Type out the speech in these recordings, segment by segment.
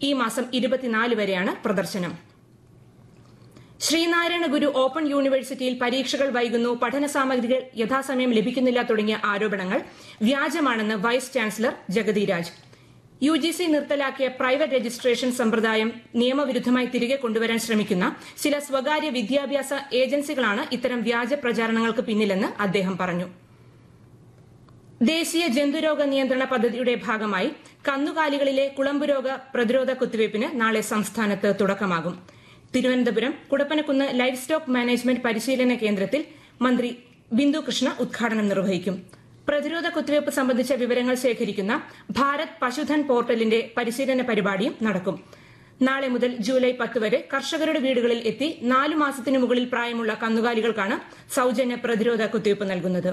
ഈ മാസം 24 വരെയാണ് പ്രദർശനം. ശ്രീനാരായണ ഗുരു ഓപ്പൺ യൂണിവേഴ്സിറ്റിയിൽ പരീക്ഷകൾ വൈകുന്നു, പഠന സാമഗ്രികൾ യഥാസമയം ലഭിക്കുന്നില്ല തുടങ്ങിയ ആരോപണങ്ങൾ വ്യാജമാണെന്ന് vice chancellor Jagathy Raj. UGC നിർത്തലാക്കിയ private registration സമ്പ്രദായം നിയമവിരുദ്ധമായി തിരികെ കൊണ്ടുവരാൻ ശ്രമിക്കുന്ന ചില സ്വകാര്യ വിദ്യാഭ്യാസ ഏജൻസികളാണ് ഇത്തരം വ്യാജ പ്രചാരണങ്ങൾക്ക് പിന്നിലെന്ന് അദ്ദേഹം പറഞ്ഞു. ദേശീയ ജന്തുരോഗ നിയന്ത്രണ പദ്ധതിയുടെ ഭാഗമായി കന്നുകാലികളിലെ കുളമ്പുരോഗ പ്രതിരോധ കുത്തിവയ്പ്പിന് നാളെ സംസ്ഥാനത്ത് തുടക്കമാകും. Thiruvananthapuram Kudappanakunnu life stock management പരിശീലന കേന്ദ്രത്തിൽ മന്ത്രി ബിന്ദു കൃഷ്ണ ഉദ്ഘാടനം നിർവഹിക്കും. പ്രതിരോധ കുത്തിവയ്പ്പ് സംബന്ധിച്ച വിവരങ്ങൾ ശേഖരിക്കുന്ന ഭാരത് പശുധൻ പോർട്ടലിന്റെ പരിശീലന പരിപാടിയും നടക്കും. നാളെ മുതൽ ജൂലൈ 10 വരെ കർഷകരുടെ വീടുകളിൽ എത്തി 4 മാസത്തിനു മുകളിൽ പ്രായമുള്ള കന്നുകാലികൾക്കാണ് സൌജന്യ പ്രതിരോധ കുത്തിവയ്പ്പ് നൽകുന്നത്.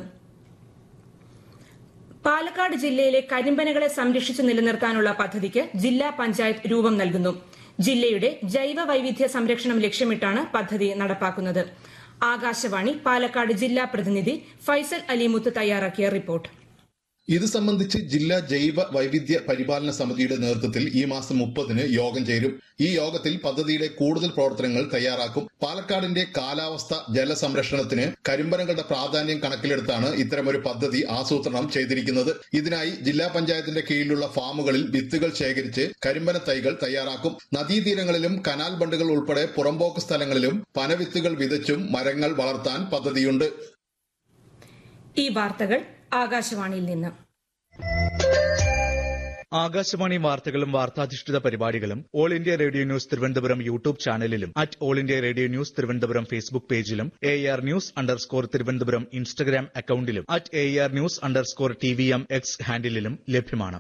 പാലക്കാട് ജില്ലയിലെ കരിമ്പനകളെ സംരക്ഷിച്ചു നിലനിർത്താനുള്ള പദ്ധതിക്ക് ജില്ലാ പഞ്ചായത്ത് രൂപം നൽകുന്നു. ജില്ലയുടെ ജൈവ വൈവിധ്യ സംരക്ഷണം ലക്ഷ്യമിട്ടാണ് പദ്ധതി നടപ്പാക്കുന്നത്. ആകാശവാണി പാലക്കാട് ജില്ലാ പ്രതിനിധി ഫൈസൽ അലിമുത്ത് തയ്യാറാക്കിയ റിപ്പോർട്ട്. ഇത് സംബന്ധിച്ച് ജില്ലാ ജൈവ വൈവിധ്യ പരിപാലന സമിതിയുടെ നേതൃത്വത്തിൽ ഈ മാസം 30-ന് യോഗം ചേരും. ഈ യോഗത്തിൽ പദ്ധതിയുടെ കൂടുതൽ പ്രവർത്തനങ്ങൾ തയ്യാറാക്കും. പാലക്കാടിന്റെ കാലാവസ്ഥ ജലസംരക്ഷണത്തിന് കരിമ്പനകളുടെ പ്രാധാന്യം കണക്കിലെടുത്താണ് ഇത്തരമൊരു പദ്ധതി ആസൂത്രണം ചെയ്തിരിക്കുന്നത്. ഇതിനായി ജില്ലാ പഞ്ചായത്തിന്റെ കീഴിലുള്ള ഫാമുകളിൽ വിത്തുകൾ ശേഖരിച്ച് കരിമ്പന തൈകൾ തയ്യാറാക്കും. നദീതീരങ്ങളിലും കനാൽ ബണ്ടുകൾ ഉൾപ്പെടെ പുറമ്പോക്ക് സ്ഥലങ്ങളിലും പനവിത്തുകൾ വിതച്ചും മരങ്ങൾ വളർത്താൻ പദ്ധതിയുണ്ട്. ഈ വാർത്തകൾ ആകാശവാണിയിൽ നിന്ന്. ആകാശവാണി വാർത്തകളും വാർത്താധിഷ്ഠിത പരിപാടികളും all India radio news Thiruvananthapuram YouTube ചാനലിലും all India radio news Thiruvananthapuram Facebook പേജിലും AR News_ തിരുവനന്തപുരം ഇൻസ്റ്റഗ്രാം അക്കൌണ്ടിലും AR News_TVM X ഹാൻഡിലും ലഭ്യമാണ്.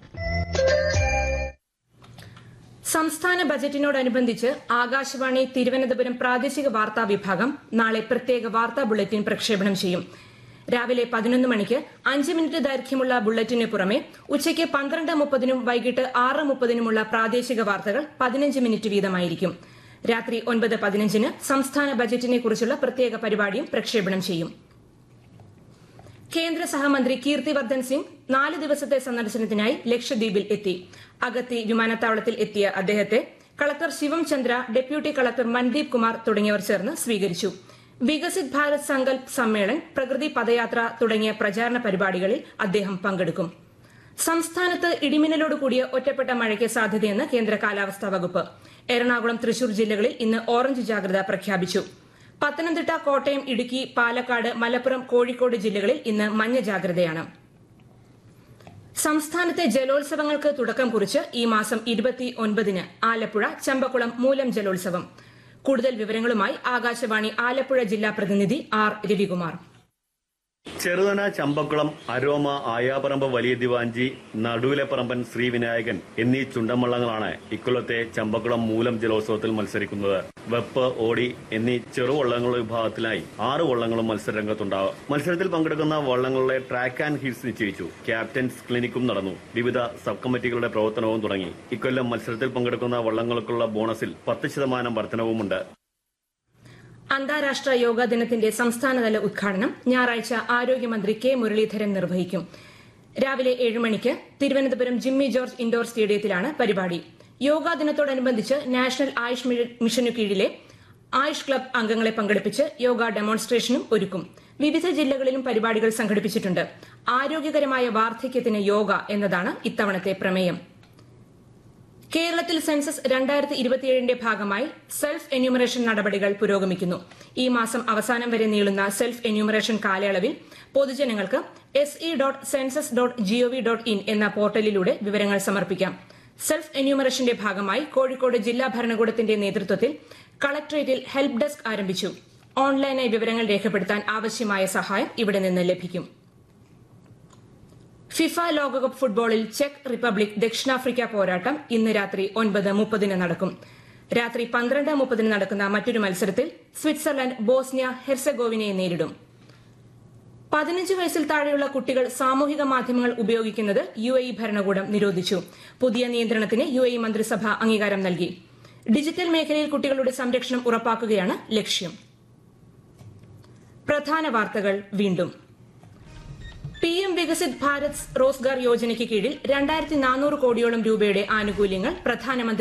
സംസ്ഥാന ബജറ്റിനോടനുബന്ധിച്ച് ആകാശവാണി തിരുവനന്തപുരം പ്രാദേശിക വാർത്താ വിഭാഗം നാളെ പ്രത്യേക വാർത്താ ബുള്ളറ്റിൻ പ്രക്ഷേപണം ചെയ്യും. രാവിലെ 11 മണിക്ക് 5 മിനിറ്റ് ദൈർഘ്യമുള്ള ബുള്ളറ്റിന് പുറമെ ഉച്ചയ്ക്ക് 12:30-നും വൈകിട്ട് 6:30-നുമുള്ള പ്രാദേശിക വാർത്തകൾ 15 മിനിറ്റ് വീതമായിരിക്കും. രാത്രി 9:15-ന് സംസ്ഥാന ബജറ്റിനെ കുറിച്ചുള്ള പ്രത്യേക പരിപാടിയും പ്രക്ഷേപണം ചെയ്യും. കേന്ദ്ര സഹമന്ത്രി കീർത്തിവർദ്ധൻ സിംഗ് 4 ദിവസത്തെ സന്ദർശനത്തിനായി ലക്ഷദ്വീപിൽ എത്തി. അഗത്തി വിമാനത്താവളത്തിൽ എത്തിയ അദ്ദേഹത്തെ കളക്ടർ ശിവം ചന്ദ്ര, ഡെപ്യൂട്ടി കളക്ടർ മൻദീപ് കുമാർ തുടങ്ങിയവർ ചേർന്ന് സ്വീകരിച്ചു. വികസിത് ഭാരത് സങ്കൽപ് സമ്മേളൻ, പ്രകൃതി പദയാത്ര തുടങ്ങിയ പ്രചാരണ പരിപാടികളിൽ അദ്ദേഹം പങ്കെടുക്കും. സംസ്ഥാനത്ത് ഇടിമിന്നലോട് കൂടിയ ഒറ്റപ്പെട്ട മഴയ്ക്ക് സാധ്യതയെന്ന് കേന്ദ്ര കാലാവസ്ഥാ വകുപ്പ്. എറണാകുളം, തൃശൂർ ജില്ലകളിൽ ഇന്ന് ഓറഞ്ച് ജാഗ്രത പ്രഖ്യാപിച്ചു. പത്തനംതിട്ട, കോട്ടയം, ഇടുക്കി, പാലക്കാട്, മലപ്പുറം, കോഴിക്കോട് ജില്ലകളിൽ ഇന്ന് മഞ്ഞ ജാഗ്രതയാണ്. സംസ്ഥാനത്തെ ജലോത്സവങ്ങൾക്ക് തുടക്കം കുറിച്ച് ഈ മാസം 29-ന് ആലപ്പുഴ, ചമ്പക്കുളം, മൂലം ജലോത്സവം. കൂടുതൽ വിവരങ്ങളുമായി ആകാശവാണി ആലപ്പുഴ ജില്ലാ പ്രതിനിധി R. രവികുമാർ. ചെറുതന, ചമ്പക്കുളം, അരോമ, ആയാപറമ്പ്, വലിയ ദിവാഞ്ചി, നടുവിലെപ്പറമ്പൻ, ശ്രീവിനായകൻ എന്നീ ചുണ്ടൻവള്ളങ്ങളാണ് ഇക്കൊല്ലത്തെ ചമ്പക്കുളം മൂലം ജലോത്സവത്തിൽ മത്സരിക്കുന്നത്. വെപ്പ്, ഓടി എന്നീ ചെറുവള്ളങ്ങളുടെ വിഭാഗത്തിലായി 6 വള്ളങ്ങളും മത്സരരംഗത്തുണ്ടാകും. മത്സരത്തിൽ പങ്കെടുക്കുന്ന വള്ളങ്ങളുടെ ട്രാക്ക് ആൻഡ് ഹീൽസ് നിശ്ചയിച്ചു. ക്യാപ്റ്റൻസ് ക്ലിനിക്കും നടന്നു. വിവിധ സബ് കമ്മിറ്റികളുടെ പ്രവർത്തനവും തുടങ്ങി. ഇക്കൊല്ലം മത്സരത്തിൽ പങ്കെടുക്കുന്ന വള്ളങ്ങൾക്കുള്ള ബോണസിൽ 10% വർധനവുമുണ്ട്. അന്താരാഷ്ട്ര യോഗാ ദിനത്തിന്റെ സംസ്ഥാനതല ഉദ്ഘാടനം ഞായറാഴ്ച ആരോഗ്യമന്ത്രി K. മുരളീധരൻ നിർവഹിക്കും. രാവിലെ 7 മണിക്ക് തിരുവനന്തപുരം ജിമ്മി ജോർജ് ഇൻഡോർ സ്റ്റേഡിയത്തിലാണ് പരിപാടി. യോഗാ ദിനത്തോടനുബന്ധിച്ച് നാഷണൽ ആയുഷ് മിഷനു കീഴിലെ ആയുഷ് ക്ലബ് അംഗങ്ങളെ പങ്കെടുപ്പിച്ച് യോഗ ഡെമോൺസ്ട്രേഷനും ഒരുക്കും. വിവിധ ജില്ലകളിലും പരിപാടികൾ സംഘടിപ്പിച്ചിട്ടുണ്ട്. ആരോഗ്യകരമായ വാർദ്ധക്യത്തിന് യോഗ എന്നതാണ് ഇത്തവണത്തെ പ്രമേയം. കേരളത്തിൽ സെൻസസ് 2027ന്റെ ഭാഗമായി സെൽഫ് എന്യൂമറേഷൻ നടപടികൾ പുരോഗമിക്കുന്നു. ഈ മാസം അവസാനം വരെ നീളുന്ന സെൽഫ് എന്യൂമറേഷൻ കാലയളവിൽ പൊതുജനങ്ങൾക്ക് se.census.gov.in എന്ന പോർട്ടലിലൂടെ വിവരങ്ങൾ സമർപ്പിക്കാം. സെൽഫ് എന്യൂമറേഷന്റെ ഭാഗമായി കോഴിക്കോട് ജില്ലാ ഭരണകൂടത്തിന്റെ നേതൃത്വത്തിൽ കളക്ടറേറ്റിൽ ഹെൽപ്പ് ഡെസ്ക് ആരംഭിച്ചു. ഓൺലൈനായി വിവരങ്ങൾ രേഖപ്പെടുത്താൻ ആവശ്യമായ സഹായം ഇവിടെ നിന്ന് ലഭിക്കും. ഫിഫ ലോകകപ്പ് ഫുട്ബോളിൽ ചെക്ക് റിപ്പബ്ലിക് ദക്ഷിണാഫ്രിക്ക പോരാട്ടം ഇന്ന് രാത്രി 9:30-ന് നടക്കും. രാത്രി 12:30-ന് നടക്കുന്ന മറ്റൊരു മത്സരത്തിൽ സ്വിറ്റ്സർലൻഡ് ബോസ്നിയ ഹെർസഗോവിനയെ നേരിടും. 15 വയസ്സിൽ താഴെയുള്ള കുട്ടികൾ സാമൂഹിക മാധ്യമങ്ങൾ ഉപയോഗിക്കുന്നത് UAE ഭരണകൂടം നിരോധിച്ചു. പുതിയ നിയന്ത്രണത്തിന് UAE മന്ത്രിസഭ അംഗീകാരം നൽകി. ഡിജിറ്റൽ മേഖലയിൽ കുട്ടികളുടെ സംരക്ഷണം ഉറപ്പാക്കുകയാണ് ലക്ഷ്യം. പ്രധാന വാർത്തകൾ വീണ്ടും. PM വികസിത് ഭാരത് റോസ്ഗാർ യോജനയ്ക്ക് കീഴിൽ 2400 കോടിയോളം രൂപയുടെ ആനുകൂല്യങ്ങൾ പ്രധാനമന്ത്രി